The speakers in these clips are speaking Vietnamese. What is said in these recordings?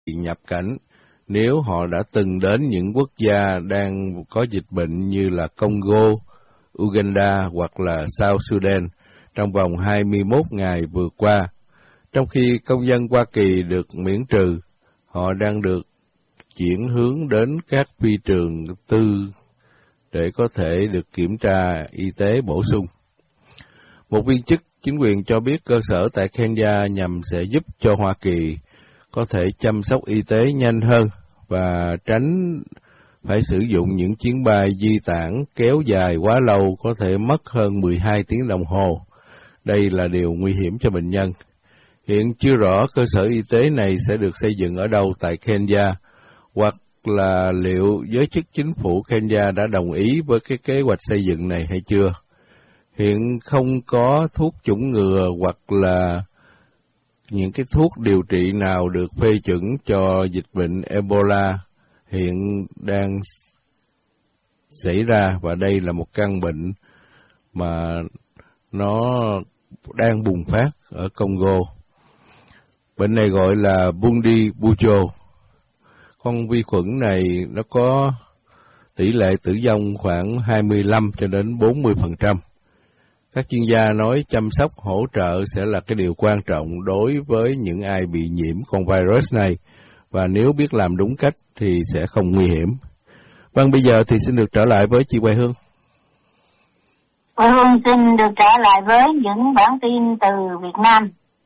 nhập cảnh nếu họ đã từng đến những quốc gia đang có dịch bệnh như là Congo, Uganda hoặc là South Sudan trong vòng 21 ngày vừa qua. Trong khi công dân Hoa Kỳ được miễn trừ, họ đang được chuyển hướng đến các phi trường tư để có thể được kiểm tra y tế bổ sung. Một viên chức chính quyền cho biết cơ sở tại Kenya nhằm sẽ giúp cho Hoa Kỳ có thể chăm sóc y tế nhanh hơn và tránh phải sử dụng những chuyến bay di tản kéo dài quá lâu, có thể mất hơn 12 tiếng đồng hồ. Đây là điều nguy hiểm cho bệnh nhân. Hiện chưa rõ cơ sở y tế này sẽ được xây dựng ở đâu tại Kenya, hoặc là liệu giới chức chính phủ Kenya đã đồng ý với cái kế hoạch xây dựng này hay chưa. Hiện không có thuốc chủng ngừa hoặc là những cái thuốc điều trị nào được phê chuẩn cho dịch bệnh Ebola hiện đang xảy ra, và đây là một căn bệnh mà nó đang bùng phát ở Congo. Bệnh này gọi là Bundi Bujo. Con vi khuẩn này nó có tỷ lệ tử vong khoảng 25 cho đến 40%. Các chuyên gia nói chăm sóc hỗ trợ sẽ là cái điều quan trọng đối với những ai bị nhiễm con virus này, và nếu biết làm đúng cách thì sẽ không nguy hiểm. Vâng, bây giờ thì xin được trở lại với chị Hoài Hương. Hoài Hương xin được trở lại với những bản tin từ Việt Nam.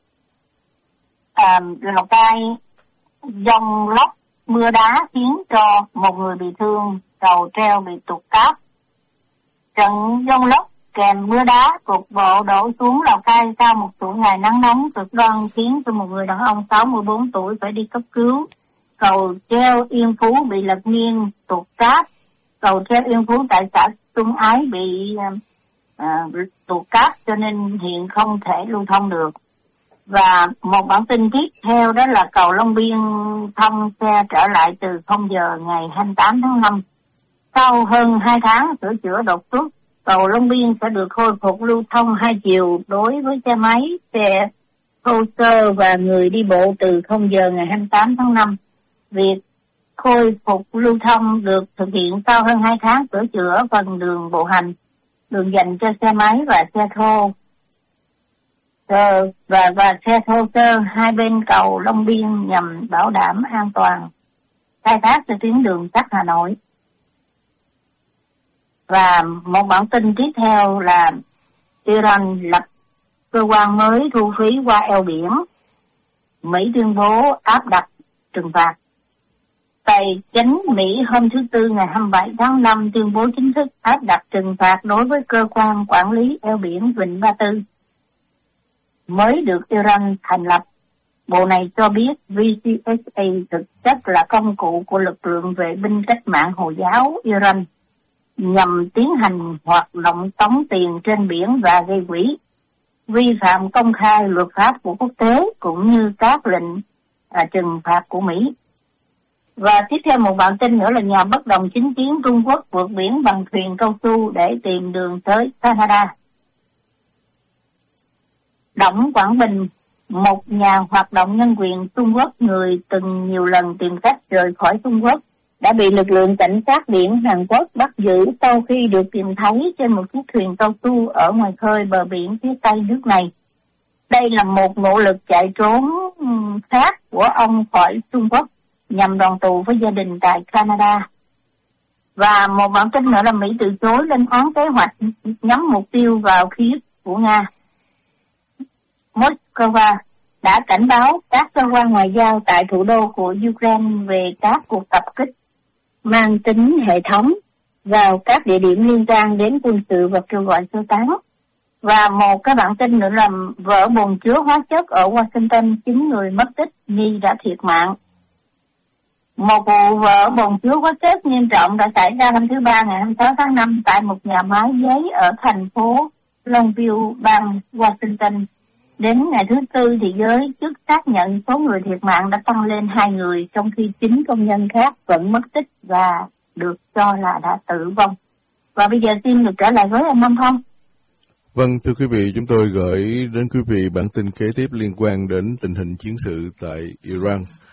Lào Cai, dông lốc, mưa đá khiến cho một người bị thương, cầu treo bị tụt cáp. Trận dông lốc kèm mưa đá cục bộ đổ xuống Lào Cai sau một chuỗi ngày nắng nóng cực đoan khiến cho một người đàn ông 64 tuổi phải đi cấp cứu. Cầu treo Yên Phú bị lật nghiêng tụt cáp. Cầu treo Yên Phú tại xã Xuân Ái bị tụt cáp cho nên hiện không thể lưu thông được. Và một bản tin tiếp theo đó là cầu Long Biên thông xe trở lại từ 0 giờ ngày 28 tháng 5. Sau hơn 2 tháng sửa chữa đột xuất, cầu Long Biên sẽ được khôi phục lưu thông hai chiều đối với xe máy, xe thô sơ và người đi bộ từ 0 giờ ngày 28 tháng 5. Việc khôi phục lưu thông được thực hiện sau hơn 2 tháng sửa chữa phần đường bộ hành, đường dành cho xe máy và xe thô và xe thô sơ hai bên cầu Long Biên nhằm bảo đảm an toàn khai thác trên tuyến đường sắt Hà Nội. Và một bản tin tiếp theo là Iran lập cơ quan mới thu phí qua eo biển. Mỹ tuyên bố áp đặt trừng phạt. Tài chính Mỹ hôm thứ Tư ngày 27 tháng 5 tuyên bố chính thức áp đặt trừng phạt đối với cơ quan quản lý eo biển Vịnh Ba Tư mới được Iran thành lập. Bộ này cho biết VCSA thực chất là công cụ của lực lượng vệ binh cách mạng Hồi giáo Iran nhằm tiến hành hoạt động tống tiền trên biển và gây quỹ, vi phạm công khai luật pháp của quốc tế cũng như các lệnh trừng phạt của Mỹ. Và tiếp theo một bản tin nữa là nhà bất đồng chính kiến Trung Quốc vượt biển bằng thuyền cao su để tìm đường tới Canada. Đổng Quảng Bình, một nhà hoạt động nhân quyền Trung Quốc người từng nhiều lần tìm cách rời khỏi Trung Quốc, đã bị lực lượng cảnh sát biển Hàn Quốc bắt giữ sau khi được tìm thấy trên một chiếc thuyền cao su ở ngoài khơi bờ biển phía tây nước này. Đây là một nỗ lực chạy trốn khác của ông khỏi Trung Quốc nhằm đoàn tụ với gia đình tại Canada. Và một bản tin nữa là Mỹ từ chối lên án kế hoạch nhắm mục tiêu vào Kyiv của Nga. Moscow đã cảnh báo các cơ quan ngoại giao tại thủ đô của Ukraine về các cuộc tập kích mang tính hệ thống vào các địa điểm liên quan đến quân sự và kêu gọi sơ tán. Và một cái bản tin nữa là vỡ bồn chứa hóa chất ở Washington, 9 người mất tích nghi đã thiệt mạng. Một vụ vỡ bồn chứa hóa chất nghiêm trọng đã xảy ra hôm thứ Ba ngày 26 tháng 5 tại một nhà máy giấy ở thành phố Longview, bang Washington. Đến ngày thứ Tư thì giới chức xác nhận số người thiệt mạng đã tăng lên 2 người, trong khi 9 công nhân khác vẫn mất tích và được cho là đã tử vong. Và bây giờ xin được trở lại với anh Nam Phong. Vâng, thưa quý vị, chúng tôi gửi đến quý vị bản tin kế tiếp liên quan đến tình hình chiến sự tại Iran.